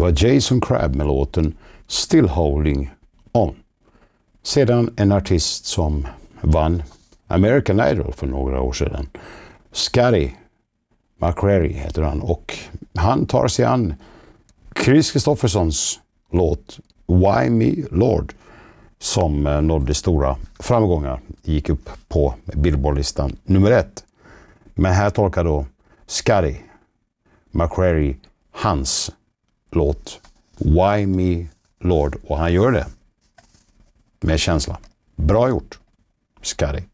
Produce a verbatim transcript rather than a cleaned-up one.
var Jason Crabb med låten Still Holding On. Sedan en artist som vann American Idol för några år sedan. Scotty McCreery heter han, och han tar sig an Chris Kristoffersons låt Why Me Lord, som nådde stora framgångar, gick upp på Billboard-listan nummer ett. Men här tolkar då Scotty McCreery hans låt Why Me Lord, och han gör det med känsla. Bra gjort, Scotty.